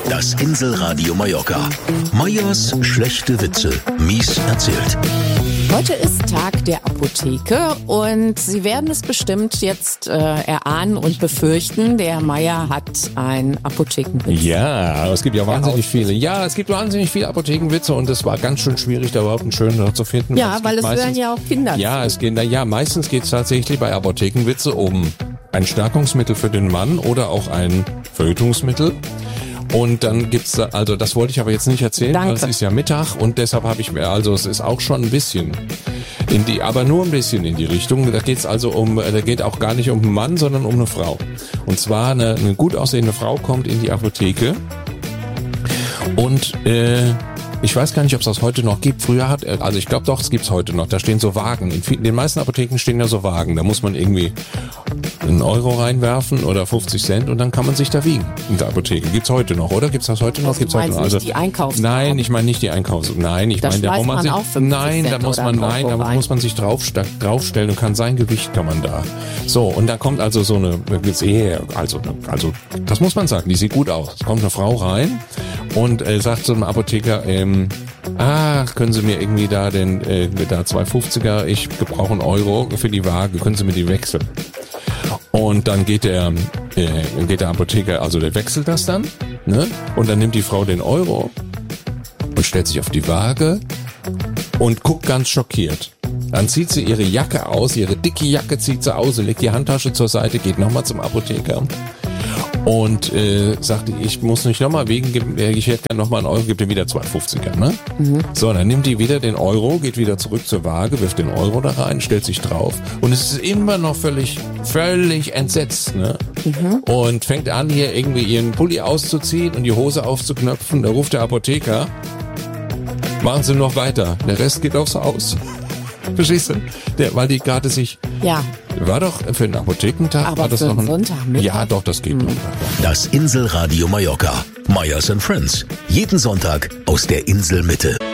Das Inselradio Mallorca. Meyers schlechte Witze. Mies erzählt. Heute ist Tag der Apotheke und Sie werden es bestimmt jetzt erahnen und befürchten, der Herr Meyer hat einen Apothekenwitz. Ja, es gibt ja wahnsinnig viele. Ja, es gibt wahnsinnig viele Apothekenwitze und es war ganz schön schwierig, da überhaupt einen schönen noch zu finden. Ja, weil es hören ja auch Kinder zu. Meistens geht es tatsächlich bei Apothekenwitze um ein Stärkungsmittel für den Mann oder auch ein Verhütungsmittel. Und dann gibt's also das wollte ich aber jetzt nicht erzählen, weil es ist ja Mittag und deshalb habe ich mir, also es ist auch schon ein bisschen aber nur ein bisschen in die Richtung. Da geht's also da geht auch gar nicht um einen Mann, sondern um eine Frau. Und zwar eine gut aussehende Frau kommt in die Apotheke und ich weiß gar nicht, ob es das heute noch gibt. Früher ich glaube doch, es gibt's heute noch. Da stehen so Wagen. In den meisten Apotheken stehen ja so Wagen. Da muss man irgendwie einen Euro reinwerfen oder 50 Cent und dann kann man sich da wiegen in der Apotheke. Gibt's heute noch, oder? Gibt's das heute noch? Gibt's heute noch? Also die Einkaufs. Nein, ich meine nicht die Einkaufs. Nein, ich meine, da muss man sich draufstellen und kann sein Gewicht kann man da. So, und da kommt also so eine also das muss man sagen, die sieht gut aus. Es kommt eine Frau rein und sagt zu einem Apotheker, können Sie mir irgendwie da 2,50er, ich gebrauche einen Euro für die Waage, können Sie mir die wechseln? Und dann geht der Apotheker, also der wechselt das dann, ne? Und dann nimmt die Frau den Euro und stellt sich auf die Waage und guckt ganz schockiert. Dann zieht sie ihre Jacke aus, ihre dicke Jacke zieht sie aus, sie legt die Handtasche zur Seite, geht nochmal zum Apotheker und sagt, ich muss nicht nochmal wiegen, ich hätte gerne nochmal einen Euro, gibt ihr wieder 2,50er, ne? Mhm. So, dann nimmt die wieder den Euro, geht wieder zurück zur Waage, wirft den Euro da rein, stellt sich drauf und es ist immer noch völlig entsetzt, ne? Mhm. Und fängt an, hier irgendwie ihren Pulli auszuziehen und die Hose aufzuknöpfen, da ruft der Apotheker, machen Sie noch weiter, der Rest geht aufs Haus. Verstehst du? Weil die gerade sich... Ja. War doch für einen Apothekentag... Aber war das für noch einen Sonntag mit? Ja, doch, das geht noch. Das Inselradio Mallorca. Meyers & Friends. Jeden Sonntag aus der Inselmitte.